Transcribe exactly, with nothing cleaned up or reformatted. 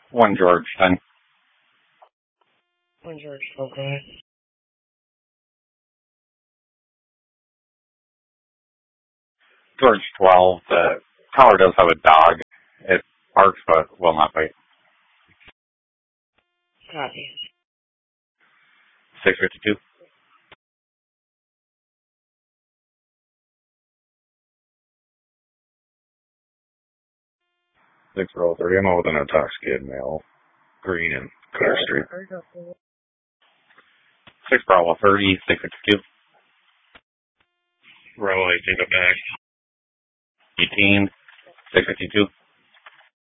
One George ten. One George, okay. George twelve. The collar does have a dog. It barks but will not bite. Copy. six fifty-two. six roll three. I'm with an intoxicated male. Green and Clear Street. six Bravo thirty. six fifty-two. Bravo eighteen, go back. eighteen. six fifty-two.